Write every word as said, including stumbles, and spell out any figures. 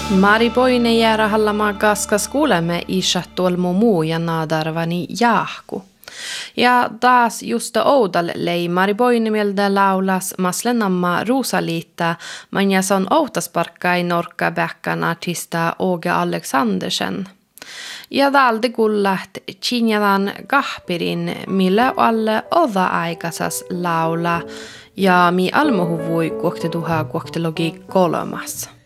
Mari Boine jäära hallamaa kaskas kuulemme isä tuolmu muu ja naadarvani jahku. Ja taas just oudal lei Mari Boine mieltä laulas maslenamma Rosaliita, man ja son outasparkkai norkka bäckan artista Åge Alexandersen. Ja dalde gullat kinjadan kahpirin, millä alle oda aikasas laula, ja mi almohuvui kuokte tuha kuokte logi kolmas.